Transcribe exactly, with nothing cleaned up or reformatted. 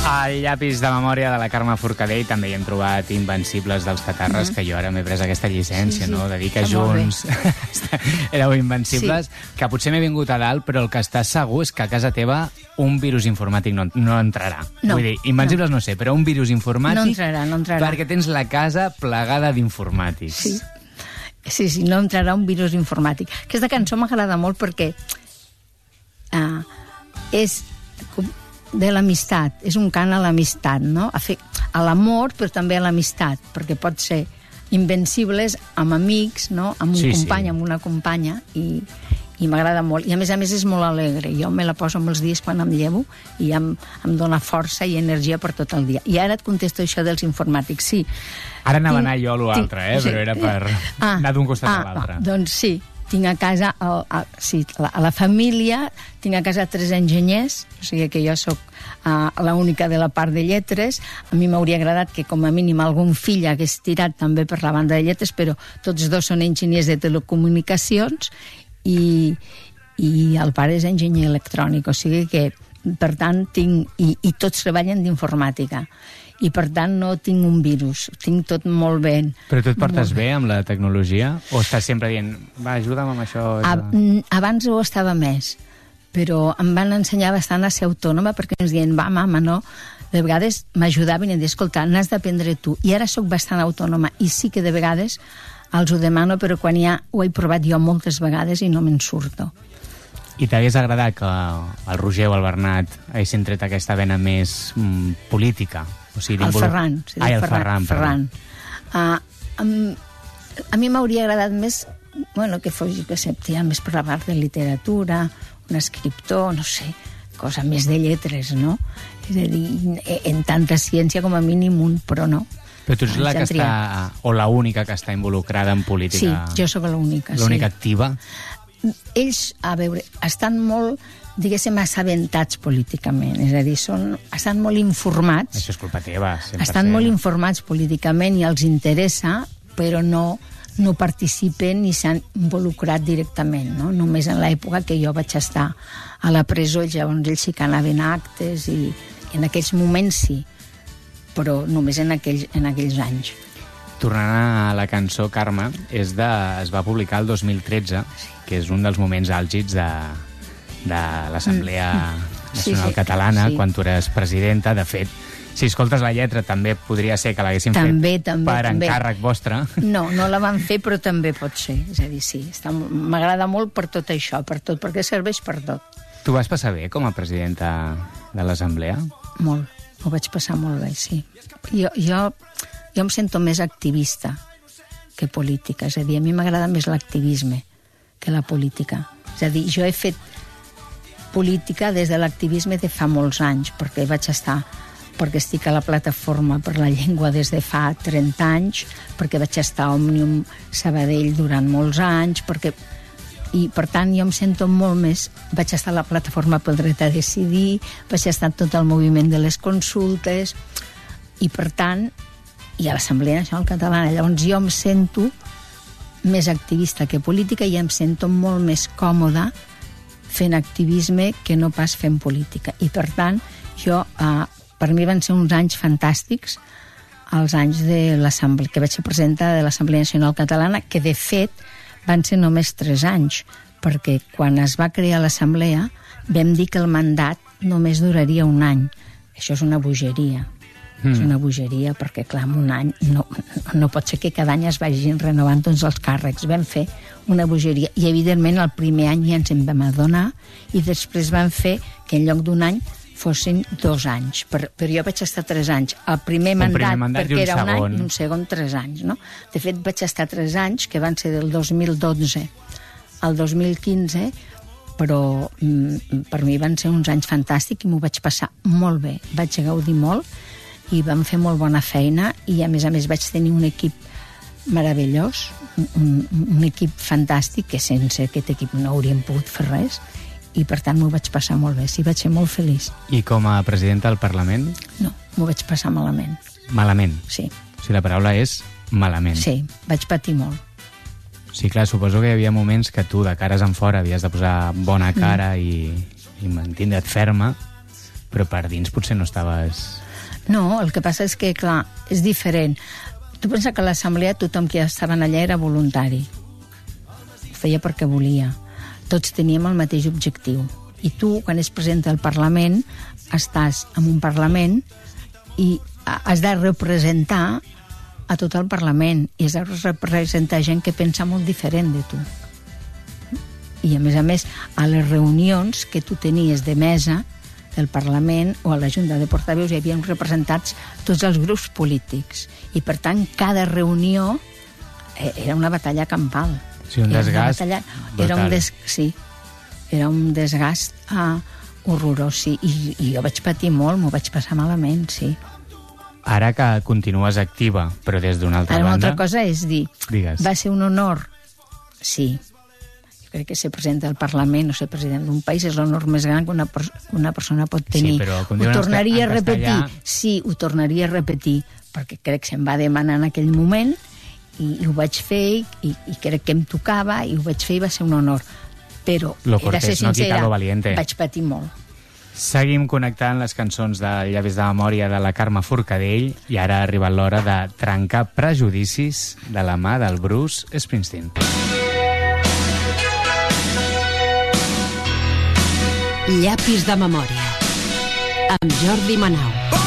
Al llapis de memòria de la Carme Forcadell també hi hem trobat Invencibles dels Catarres, mm -hmm. que jo ara m'he pres aquesta llicència, sí, sí. no? De dir que està junts éreu invencibles, sí. que potser m'he vingut a dalt, però el que estàs segur és que a casa teva un virus informàtic no, no entrarà. No, Vull dir, Invencibles no. no sé, però un virus informàtic... No entrarà, no entrarà. Perquè tens la casa plegada d'informàtics. Sí. sí, sí, no entrarà un virus informàtic. Aquesta cançó m'agrada molt perquè uh, és... de l'amistat, és un cant a l'amistat, no? A, fer, a l'amor, però també a l'amistat, perquè pot ser invencibles amb amics, no? Amb un sí, company, sí. amb una companya, i, i m'agrada molt. I a més a més és molt alegre. Jo me la poso molts dies quan em llevo i em, em dona força i energia per tot el dia. I ara et contesto això dels informàtics, sí. Ara anava a anar jo a l'altre, eh? Sí. Però era per ah, anar d'un costat ah, a l'altre. Ah, doncs sí. Tinc a casa, a, a, sí, a, a la família, tinc a casa tres enginyers, o sigui que jo sóc uh, l'única de la part de lletres. A mi m'hauria agradat que com a mínim algun fill hagués tirat també per la banda de lletres, però tots dos són enginyers de telecomunicacions i, i el pare és enginyer electrònic, o sigui que, per tant, tinc... I, i tots treballen d'informàtica. I, per tant, no tinc un virus. Tinc tot molt bé. Però tu et portes bé amb la tecnologia? O estàs sempre dient, va, ajuda'm amb això? A, abans ho estava més, però em van ensenyar bastant a ser autònoma, perquè ens diuen, va, mama, no? De vegades m'ajudaven i em deien, escolta, n'has d'aprendre tu. I ara sóc bastant autònoma, i sí que de vegades els ho demano, però quan ja ho he provat jo moltes vegades i no me'n surto. I t'hagués agradat que el Roger o el Bernat haguessin tret aquesta vena més mm, política? O sigui, el Ferran. Sí, Ai, el Ferran. Ferran. Ferran. Uh, um, a mi m'hauria agradat més, bueno, que fos, que septia més per la part de literatura, un escriptor, no sé, cosa més de lletres, no? És a dir, en tanta ciència com a mínim un, però no. Però tu ets la que està, o la única que està involucrada en política? Sí, jo sóc l'única, sí. L'única activa? Ells, a veure, estan molt, diguéssim, assabentats políticament, és a dir, són, estan molt informats. Això és culpa teva, cent per cent. Estan molt informats políticament i els interessa, però no, no participen ni s'han involucrat directament, no? Només en l'època que jo vaig estar a la presó, llavors ells sí que anaven a actes i, i en aquells moments sí, però només en aquells, en aquells anys. Tornant a la cançó, Carme, és de, es va publicar el dos mil tretze, que és un dels moments àlgids de, de l'Assemblea mm. Nacional sí, sí, Catalana, sí. Quan tu eres presidenta. De fet, si escoltes la lletra, també podria ser que l'haguessin fet també, per també. encàrrec vostre. No, no la van fer, però també pot ser. És a dir, sí, m'agrada molt per tot això, per tot, perquè serveix per tot. Tu vas passar bé com a presidenta de l'Assemblea? Molt, ho vaig passar molt bé, sí. Jo, jo, jo em sento més activista que política, és a dir, a mi m'agrada més l'activisme que la política. És a dir, jo he fet política des de l'activisme de fa molts anys, perquè vaig estar, perquè estic a la plataforma per la llengua des de fa trenta anys, perquè vaig estar a Òmnium Sabadell durant molts anys, perquè... i per tant jo em sento molt més, vaig estar a la plataforma pel dret a decidir, vaig estar tot el moviment de les consultes, i per tant, i a l'Assemblea Nacional Catalana, llavors jo em sento més activista que política i em sento molt més còmoda fent activisme que no pas fent política. I per tant, jo, eh, per mi van ser uns anys fantàstics, els anys de l'Assemblea, que vaig ser presidenta de l'Assemblea Nacional Catalana, que de fet van ser només tres anys, perquè quan es va crear l'Assemblea vam dir que el mandat només duraria un any. Això és una bogeria. Mm. És una bogeria perquè, clar, en un any no, no pot ser que cada any es vagin renovant tots els càrrecs. Vam fer una bogeria i, evidentment, el primer any ja ens en vam adonar i després vam fer que en lloc d'un any fossin dos anys. Per, però jo vaig estar tres anys. El primer un mandat, primer mandat perquè era un segon. any, i un segon tres anys. No? De fet, vaig estar tres anys, que van ser del dos mil dotze al dos mil quinze, però mm, per mi van ser uns anys fantàstics i m'ho vaig passar molt bé. Vaig gaudir molt i vam fer molt bona feina i, a més a més, vaig tenir un equip meravellós, un, un equip fantàstic, que sense aquest equip no hauríem pogut fer res, i per tant m'ho vaig passar molt bé, sí, vaig ser molt feliç. I com a presidenta del Parlament? No, m'ho vaig passar malament. Malament? Sí. O sigui, la paraula és malament. Sí, vaig patir molt. Sí, clar, suposo que hi havia moments que tu, de cares en fora, havies de posar bona cara mm. i, i mantindre't ferma, però per dins potser no estaves... No, el que passa és que, clar, és diferent. Tu pensa que a l'assemblea tothom que estaven allà era voluntari. Ho feia perquè volia. Tots teníem el mateix objectiu. I tu, quan es presenta al Parlament, estàs en un Parlament i has de representar a tot el Parlament i has de representar gent que pensa molt diferent de tu. I, a més a més, a les reunions que tu tenies de mesa del Parlament o a la Junta de Portaveus hi havia representats tots els grups polítics. I, per tant, cada reunió era una batalla campal. Sí, un desgast batalla, era un des, sí, era un desgast ah, horrorós, sí. I, I jo vaig patir molt, m'ho vaig passar malament, sí. Ara que continues activa, però des d'una altra Ara, banda... una altra cosa és dir, Digues. Va ser un honor, sí. Jo crec que ser president del Parlament o ser president d'un país és l'honor més gran que una, per una persona pot tenir. Sí, però com ho tornaria en a repetir, castellà... sí, ho tornaria a repetir, perquè crec que se'm va demanar en aquell moment i, i ho vaig fer i, i crec que em tocava i ho vaig fer i va ser un honor. Però, lo he de ser cortés, no sincera, quita lo valiente. Vaig patir molt. Seguim connectant les cançons de Llaves de memòria de la Carme Forcadell i ara ha arribat l'hora de trencar prejudicis de la mà del Bruce Springsteen. Llapis de memòria amb Jordi Manau.